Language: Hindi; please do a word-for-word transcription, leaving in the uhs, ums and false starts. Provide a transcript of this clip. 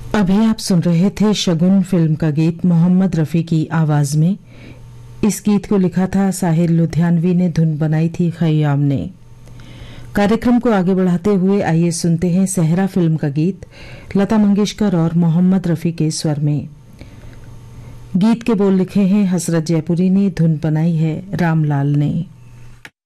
अभी आप सुन रहे थे शगुन फिल्म का गीत मोहम्मद रफी की आवाज में। इस गीत को लिखा था साहिर लुधियानवी ने, धुन बनाई थी खयाम ने। कार्यक्रम को आगे बढ़ाते हुए आइए सुनते हैं सहरा फिल्म का गीत लता मंगेशकर और मोहम्मद रफी के स्वर में। गीत के बोल लिखे हैं हसरत जयपुरी ने, धुन बनाई है रामलाल ने।